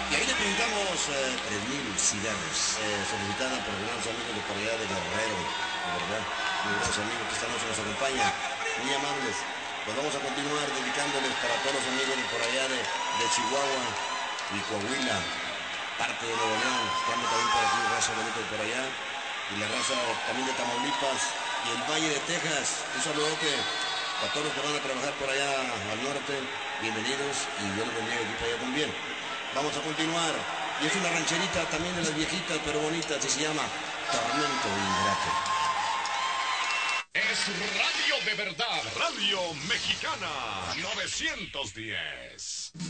Y ahí le pintamos 3,000 cigarros, solicitada por grandes amigos de por allá de Guerrero, de verdad, muy grandes amigos que esta noche nos acompañan, muy amables. Pues vamos a continuar dedicándoles para todos los amigos de por allá de Chihuahua y Coahuila, parte de Nuevo León, estamos también por aquí, raza bonita de por allá, y la raza también de Tamaulipas y el Valle de Texas. Un saludote a todos los que van a trabajar por allá al norte, bienvenidos y Dios los bendiga aquí para allá también. Vamos a continuar, y es una rancherita también de las viejitas pero bonitas, y se llama Tormento Ingrato. Es radio de verdad, Radio Mexicana 910.